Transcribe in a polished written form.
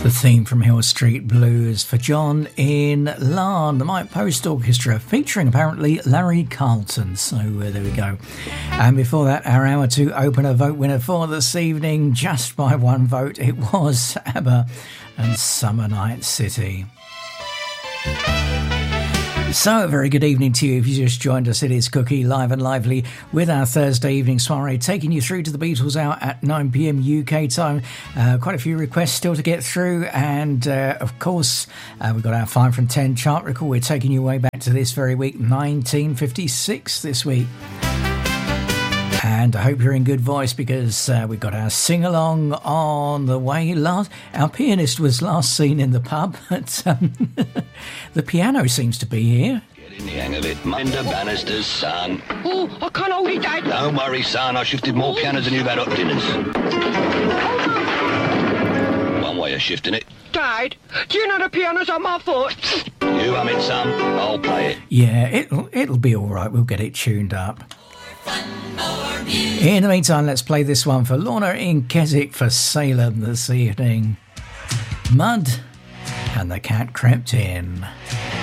The theme from Hill Street Blues for John in Larne, the Mike Post Orchestra, featuring apparently Larry Carlton. So there we go. And before that, our hour two opener vote winner for this evening, just by one vote, it was ABBA and Summer Night City. So, a very good evening to you. If you just joined us, it is Cookie, live and lively, with our Thursday evening soiree, taking you through to the Beatles hour at 9 p.m. UK time. Quite a few requests still to get through, and of course, we've got our 5 from 10 chart record. We're taking you way back to this very week, 1956 this week. And I hope you're in good voice, because we've got our sing-along on the way. Our pianist was last seen in the pub, but the piano seems to be here. Get in the hang of it. Minder Bannister's son. Oh, I can't hold it, Dad. Don't worry, son. I shifted more pianos than you've had hot dinners. One way of shifting it. Dad, do you know the piano's on my foot? You hum it, son. I'll play it. Yeah, it'll be all right. We'll get it tuned up. In the meantime, let's play this one for Lorna in Keswick for Salem this evening. Mud and the Cat Crept In.